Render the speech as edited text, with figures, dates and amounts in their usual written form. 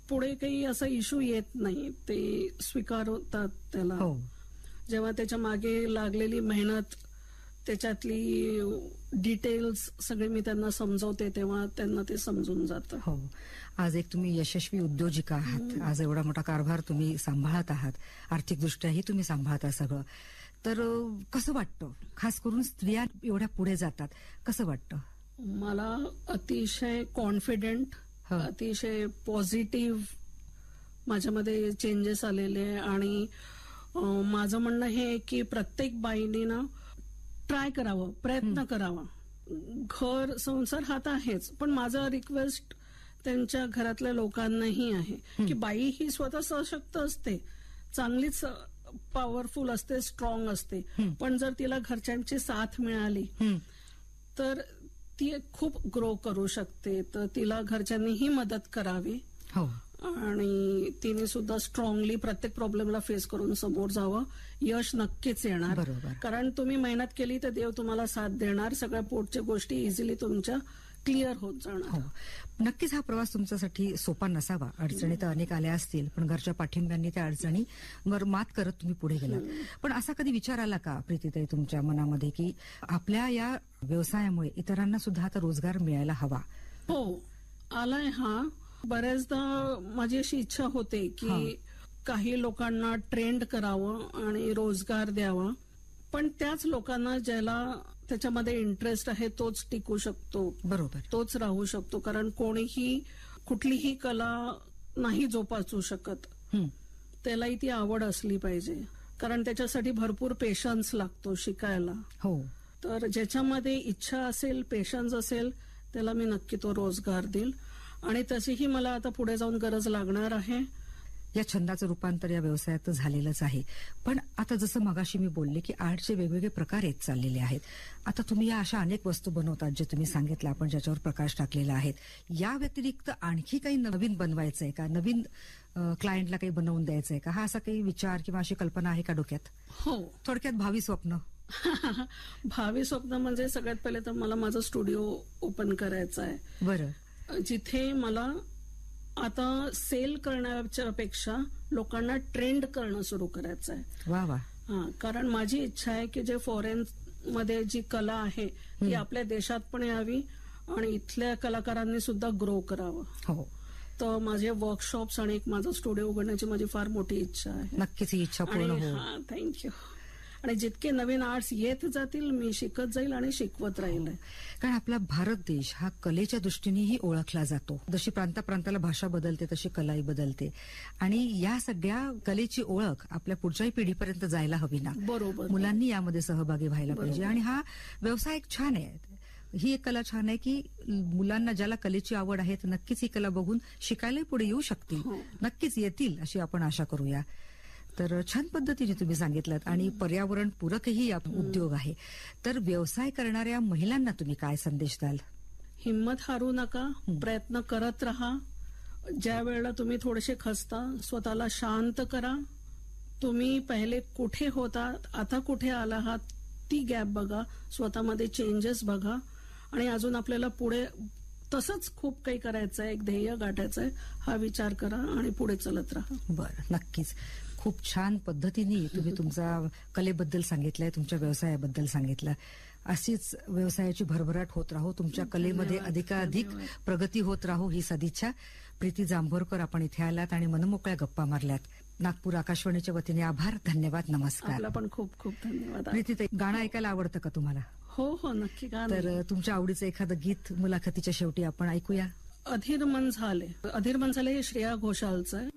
पुढे काही असा इश्यू येत नाही, ते स्वीकारतात त्याला. हो. जेव्हा त्याच्या मागे लागलेली मेहनत, त्याच्यातली डिटेल्स सगळे मी त्यांना समजवते, तेव्हा त्यांना ते समजून जातं. हो. आज एक तुम्ही यशस्वी उद्योजिका आहात. आज एवढा मोठा कारभार तुम्ही सांभाळत आहात, आर्थिकदृष्ट्याही तुम्ही सांभाळता सगळं. तर कसं वाटतं, खास करून स्त्रिया एवढ्या पुढे जातात, कसं वाटतं? मला अतिशय कॉन्फिडेंट, अतिशय पॉझिटिव्ह माझ्यामध्ये चेंजेस आलेले आहे. आणि माझं म्हणणं हे आहे की प्रत्येक बाईने ना ट्राय करावं, प्रयत्न करावा. घर संसार हा तर आहेच, पण माझा रिक्वेस्ट त्यांच्या घरातल्या लोकांनाही आहे की बाई ही स्वतः सशक्त असते, चांगलीच पॉवरफुल असते, स्ट्रॉंग असते, पण जर तिला घरच्यांची साथ मिळाली तर ती खूप ग्रो करू शकते. तर तिला घरच्यांनीही मदत करावी. हो. आणि तिने सुद्धा स्ट्रॉंगली प्रत्येक प्रॉब्लेमला फेस करून समोर जावं. यश नक्कीच येणार. बरोबर. कारण तुम्ही मेहनत केली तर देव तुम्हाला साथ देणार. सगळ्या पुढच्या गोष्टी इझिली तुमच्या क्लिअर होत जाणार. हो. नक्कीच हा प्रवास तुमच्यासाठी सोपा नसावा. अडचणी तर अनेक आल्या असतील, पण घरच्या पाठिंब्यांनी त्या अडचणीवर मात करत तुम्ही पुढे गेलात. पण असा कधी विचार आला का प्रीतीताई तुमच्या मनामध्ये की आपल्या या व्यवसायामुळे इतरांना सुद्धा आता रोजगार मिळायला हवा? हो, आलाय हा. बऱ्याचदा माझी अशी इच्छा होते की काही लोकांना ट्रेंड करावं आणि रोजगार द्यावा, पण त्याच लोकांना ज्याला त्याच्यामध्ये इंटरेस्ट आहे तोच टिकू शकतो. बरोबर. तोच राहू शकतो. कारण कोणीही कुठलीही कला नाही जोपासू शकत, त्यालाही ती आवड असली पाहिजे. कारण त्याच्यासाठी भरपूर पेशन्स लागतो शिकायला. हो. तर ज्याच्यामध्ये इच्छा असेल, पेशन्स असेल, त्याला मी नक्की तो रोजगार देईल. आणि तशीही मला आता पुढे जाऊन गरज लागणार आहे. या छंदाचं रूपांतर या व्यवसायात झालेलंच आहे. पण आता जसं मगाशी मी बोलले की आर्टचे वेगवेगळे प्रकार येत चाललेले आहेत. आता तुम्ही या अशा अनेक वस्तू बनवतात जे तुम्ही सांगितलं, आपण ज्याच्यावर प्रकाश टाकलेला आहे. या व्यतिरिक्त आणखी काही नवीन बनवायचंय का? नवीन क्लायंटला काही बनवून द्यायचंय का? हा असा काही विचार किंवा अशी कल्पना आहे का डोक्यात? हो. थोडक्यात भावी स्वप्न. भावी स्वप्न म्हणजे सगळ्यात पहिले तर मला माझं स्टुडिओ ओपन करायचं आहे. बरं. जिथे मला आता सेल करण्याच्या पेक्षा लोकांना ट्रेंड करणं सुरू करायचं आहे. वा वा. कारण माझी इच्छा आहे की जे फॉरेन मध्ये जी कला आहे ती आपल्या देशात पण यावी आणि इथल्या कलाकारांनी सुद्धा ग्रो करावं. हो. तर माझे वर्कशॉप्स आणि एक माझा स्टुडिओ उघडण्याची माझी फार मोठी इच्छा आहे. नक्कीच ही इच्छा पूर्ण हो. थँक्यू. आणि जितके नवीन आर्ट्स येत जातील मी शिकत जाईल आणि शिकवत राहील. कारण आपला भारत देश हा कलेच्या दृष्टीनेही ओळखला जातो. जशी प्रांताला भाषा बदलते तशी कलाही बदलते. आणि या सगळ्या कलेची ओळख आपल्या पुढच्याही पिढीपर्यंत जायला हवी ना. बरोबर. मुलांनी यामध्ये सहभागी व्हायला पाहिजे. आणि हा व्यवसाय एक छान आहे. ही एक कला छान आहे की मुलांना ज्याला कलेची आवड आहे तर नक्कीच ही कला बघून शिकायलाही पुढे येऊ शकतील. नक्कीच येतील अशी आपण आशा करूया. तर छान पद्धतीने तुम्ही सांगितलं. आणि पर्यावरण पूरकही उद्योग आहे. तर व्यवसाय करणाऱ्या महिलांना तुम्ही काय संदेश द्याल? हिम्मत हारू नका, प्रयत्न करत राहा. ज्या वेळेला तुम्ही थोडेसे खचता स्वतःला शांत करा. तुम्ही पहिले कुठे होता, आता कुठे आला आहात, ती गॅप बघा, स्वतःमध्ये चेंजेस बघा आणि अजून आपल्याला पुढे तसंच खूप काही करायचं आहे, एक ध्येय गाठायचं आहे, हा विचार करा आणि पुढे चलत राहा. बरं. नक्कीच. खूप छान पद्धतीने तुम्ही तुमचा कलेबद्दल सांगितलंय, तुमच्या व्यवसायाबद्दल सांगितलं. अशीच व्यवसायाची भरभराट होत राहो, तुमच्या कलेमध्ये अधिकाधिक प्रगती होत राहो ही सदिच्छा. प्रीती जांभोरकर आपण इथे आलात आणि मनमोकळ्या गप्पा मारल्यात. नागपूर आकाशवाणीच्या वतीने आभार, धन्यवाद, नमस्कार. आपला पण खूप खूप धन्यवाद. प्रीती, गाणं ऐकायला आवडतं का तुम्हाला? हो हो, नक्की. तर तुमच्या आवडीचं एखादं गीत मुलाखतीच्या शेवटी आपण ऐकूया. अधीर मन झाले. अधीर मन झाले हे श्रेया घोषालचं आहे.